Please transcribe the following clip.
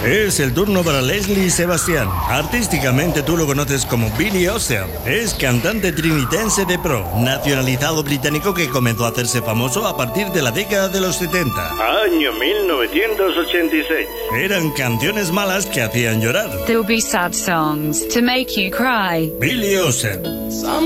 Es el turno para Leslie Sebastián. Artísticamente tú lo conoces como Billy Ocean. Es cantante trinitense de pro, nacionalizado británico que comenzó a hacerse famoso a partir de la década de los 70. Año 1986. Eran canciones malas que hacían llorar. There'll be sad songs to make you cry. Billy Ocean.